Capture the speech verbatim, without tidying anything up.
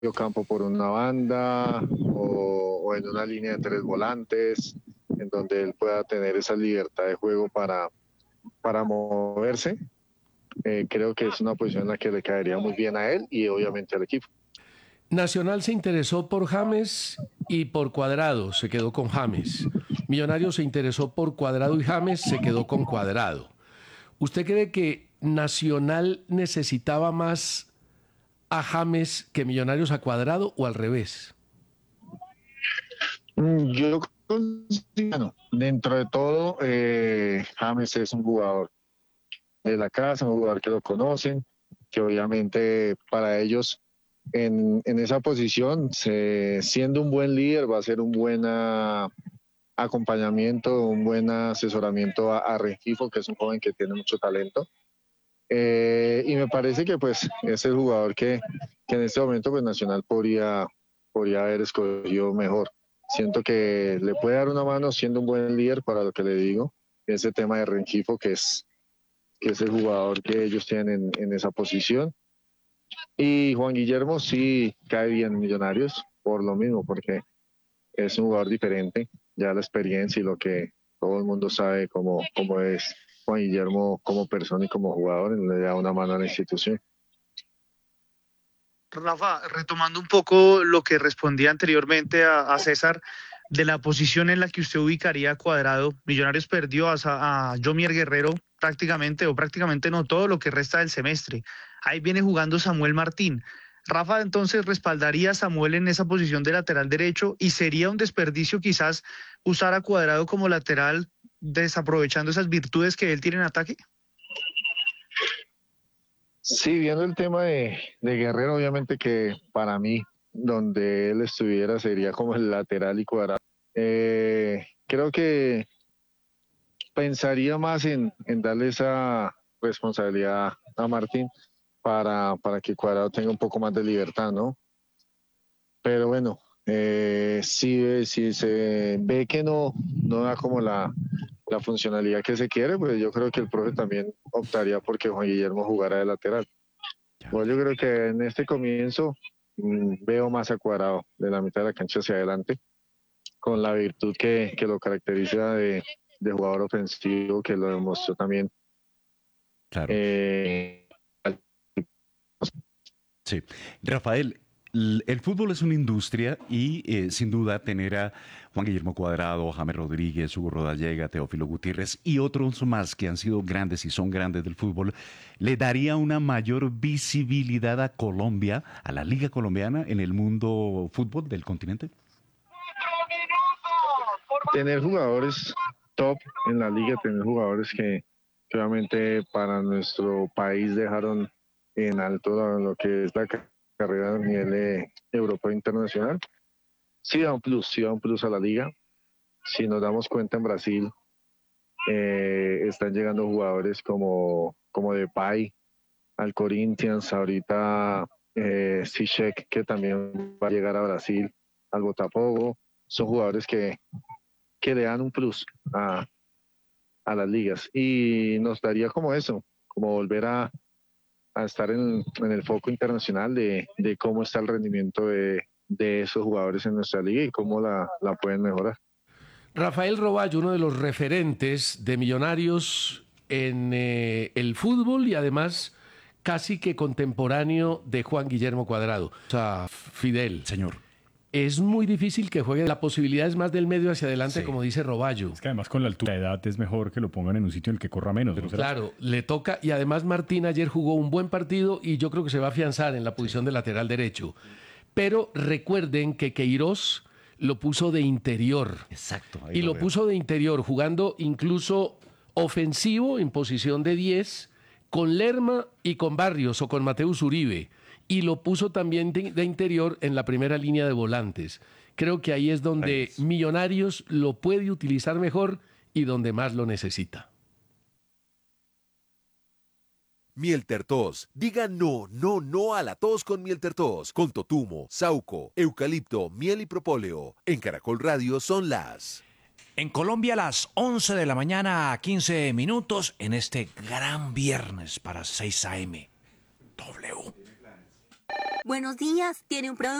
campo por una banda o, o en una línea de tres volantes, en donde él pueda tener esa libertad de juego para, para moverse. Eh, creo que es una posición en la que le caería muy bien a él y obviamente al equipo. Nacional se interesó por James y por Cuadrado, se quedó con James. Millonarios se interesó por Cuadrado y James, se quedó con Cuadrado. ¿Usted cree que Nacional necesitaba más a James que Millonarios a Cuadrado o al revés? Mm, Yo considero, dentro de todo, eh, James es un jugador de la casa, un jugador que lo conocen, que obviamente para ellos en, en esa posición, se, siendo un buen líder, va a ser un buen ah, acompañamiento, un buen asesoramiento a, a Rengifo, que es un joven que tiene mucho talento. Eh, y me parece que pues es el jugador que, que en este momento pues Nacional podría, podría haber escogido mejor. Siento que le puede dar una mano siendo un buen líder para lo que le digo, ese tema de Rengifo, que es, que es el jugador que ellos tienen en, en esa posición. Y Juan Guillermo sí cae bien en Millonarios por lo mismo, porque es un jugador diferente, ya la experiencia y lo que todo el mundo sabe cómo, cómo es Juan Guillermo como persona y como jugador, le da una mano a la institución. Rafa, retomando un poco lo que respondía anteriormente a, a César, de la posición en la que usted ubicaría a Cuadrado, Millonarios perdió a, Sa- a Yomier Guerrero prácticamente, o prácticamente no todo lo que resta del semestre. Ahí viene jugando Samuel Martín. Rafa entonces respaldaría a Samuel en esa posición de lateral derecho y sería un desperdicio quizás usar a Cuadrado como lateral, desaprovechando esas virtudes que él tiene en ataque. Sí, viendo el tema de, de Guerrero, obviamente que para mí, donde él estuviera sería como el lateral y Cuadrado. Eh, creo que pensaría más en, en darle esa responsabilidad a Martín para, para que Cuadrado tenga un poco más de libertad, ¿no? Pero bueno, eh, si, si se ve que no, no da como la, la funcionalidad que se quiere, pues yo creo que el profe también optaría porque Juan Guillermo jugara de lateral. Pues yo creo que en este comienzo mmm, veo más a Cuadrado de la mitad de la cancha hacia adelante, con la virtud que, que lo caracteriza de, de jugador ofensivo, que lo demostró también. Claro. Eh, Sí. Rafael, l- el fútbol es una industria y eh, sin duda tener a Juan Guillermo Cuadrado, James Rodríguez, Hugo Rodallega, Teófilo Gutiérrez y otros más que han sido grandes y son grandes del fútbol, le daría una mayor visibilidad a Colombia, a la Liga Colombiana en el mundo fútbol del continente. tener jugadores top en la liga, tener jugadores que, que obviamente para nuestro país dejaron en alto lo, lo que es la ca- carrera a nivel eh, europeo e internacional, sí da un plus, sí da un plus a la liga. Si nos damos cuenta en Brasil, eh, están llegando jugadores como, como Depay al Corinthians, ahorita eh, Ziyech, que también va a llegar a Brasil, al Botafogo. Son jugadores que, que le dan un plus a, a las ligas y nos daría como eso, como volver a, a estar en, en, el foco internacional de, de cómo está el rendimiento de, de, esos jugadores en nuestra liga y cómo la, la pueden mejorar. Rafael Roballo, uno de los referentes de Millonarios en eh, el fútbol y además casi que contemporáneo de Juan Guillermo Cuadrado. O sea, Fidel. Señor. Es muy difícil que juegue. La posibilidad es más del medio hacia adelante, Sí. como dice Roballo. Es que además con la altura de edad es mejor que lo pongan en un sitio en el que corra menos. ¿No será? Claro, le toca. Y además Martín ayer jugó un buen partido y yo creo que se va a afianzar en la posición sí. de lateral derecho. Pero recuerden que Queiroz lo puso de interior. Exacto. Y lo, lo puso de interior, jugando incluso ofensivo en posición de diez, con Lerma y con Barrios o con Mateus Uribe. Y lo puso también de, de interior en la primera línea de volantes. Creo que ahí es donde ahí es. Millonarios lo puede utilizar mejor y donde más lo necesita. Mieltertos. Diga no, no, no a la tos con Mieltertos. Con totumo, sauco, eucalipto, miel y propóleo. En Caracol Radio son las... En Colombia, las once de la mañana, quince minutos, en este gran viernes para seis a eme. W. Buenos días, ¿tiene un producto?